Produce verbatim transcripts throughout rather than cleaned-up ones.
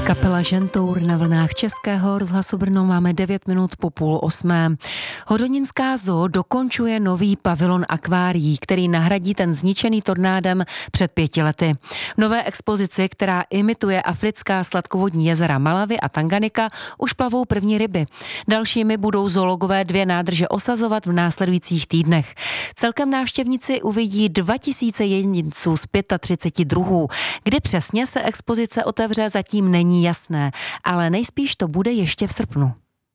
Kapela Žentour na vlnách Českého rozhlasu Brno, máme devět minut po půl osmé. Hodoninská zoo dokončuje nový pavilon akvárií, který nahradí ten zničený tornádem před pěti lety. V nové expozici, která imituje africká sladkovodní jezera Malawi a Tanganika, už plavou první ryby. Dalšími budou zoologové dvě nádrže osazovat v následujících týdnech. Celkem návštěvníci uvidí dva tisíce jedinců z třiceti pěti druhů. Kdy přesně se expozice otevře, zatím není jasné, ale nejspíš to bude ještě v srpnu.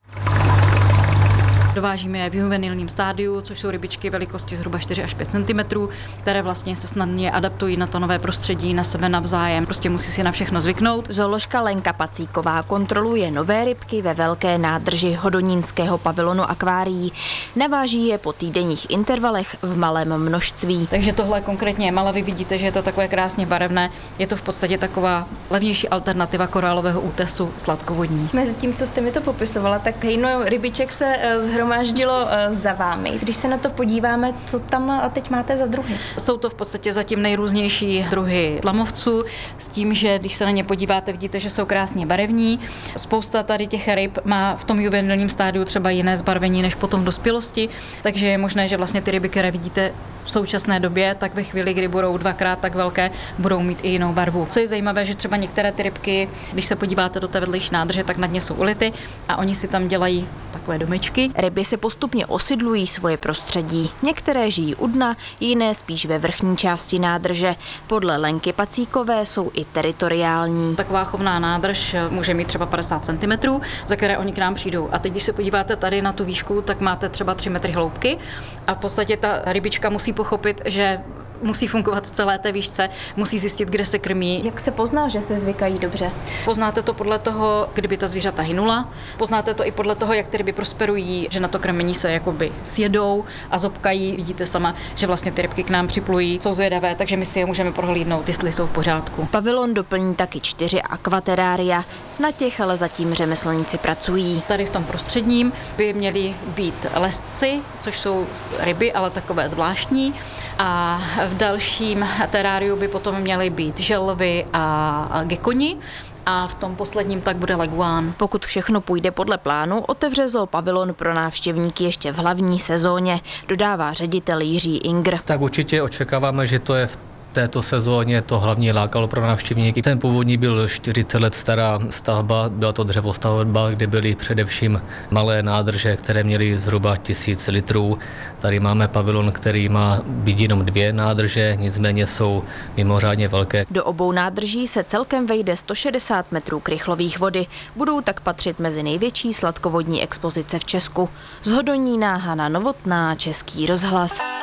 Dovážíme je v juvenilním stádiu, což jsou rybičky velikosti zhruba čtyři až pět centimetrů, které vlastně se snadně adaptují na to nové prostředí, na sebe navzájem. Prostě musí si na všechno zvyknout. Zooložka Lenka Pacíková kontroluje nové rybky ve velké nádrži Hodonínského pavilonu akvárií. Naváží je po týdenních intervalech v malém množství. Takže tohle konkrétně je Malawi, vidíte, že je to takové krásně barevné. Je to v podstatě taková levnější alternativa korálového útesu sladkovodní. Mezi tím, co jste mi to popisovala, tak hejno rybiček se zhromáždilo za vámi. Když se na to podíváme, co tam teď máte za druhy? Jsou to v podstatě zatím nejrůznější druhy tlamovců, s tím, že když se na ně podíváte, vidíte, že jsou krásně barevní. Spousta tady těch ryb má v tom juvenilním stádiu třeba jiné zbarvení než potom v dospělosti, takže je možné, že vlastně ty ryby, které vidíte v současné době, tak ve chvíli, kdy budou dvakrát tak velké, budou mít i jinou barvu. Co je zajímavé, že třeba některé ty rybky, když se podíváte do té vedlejší nádrže, tak na dně jsou ulity a oni si tam dělají takové domečky. Ryby se postupně osidlují svoje prostředí. Některé žijí u dna, jiné spíš ve vrchní části nádrže. Podle Lenky Pacíkové jsou i teritoriální. Taková chovná nádrž může mít třeba padesát centimetrů, za které oni k nám přijdou. A teď, když se podíváte tady na tu výšku, tak máte třeba tři metry hloubky a v podstatě ta rybička musí pochopit, že musí fungovat v celé té výšce, musí zjistit, kde se krmí. Jak se pozná, že se zvykají dobře? Poznáte to podle toho, kdyby ta zvířata hynula. Poznáte to i podle toho, jak ty ryby prosperují, že na to krmení se jakoby sjedou a zobkají. Vidíte sama, že vlastně ty rybky k nám připlují, jsou zvědavé, takže my si je můžeme prohlídnout, jestli jsou v pořádku. Pavilon doplní taky čtyři akvaterária. Na těch ale zatím řemeslníci pracují. Tady v tom prostředním by měly být lesci, což jsou ryby, ale takové zvláštní. A v dalším teráriu by potom měly být želvy a gekoni. A v tom posledním tak bude leguán. Pokud všechno půjde podle plánu, otevře zoo pavilon pro návštěvníky ještě v hlavní sezóně, dodává ředitel Jiří Ingr. Tak určitě očekáváme, že to je v této sezóně to hlavně lákalo pro návštěvníky. Ten původní byl čtyřicet let stará stavba, byla to dřevostavba, kde byly především malé nádrže, které měly zhruba tisíc litrů. Tady máme pavilon, který má být jenom dvě nádrže, nicméně jsou mimořádně velké. Do obou nádrží se celkem vejde sto šedesát metrů krychlových vody. Budou tak patřit mezi největší sladkovodní expozice v Česku. Z Hodonína Hana Novotná, Český rozhlas.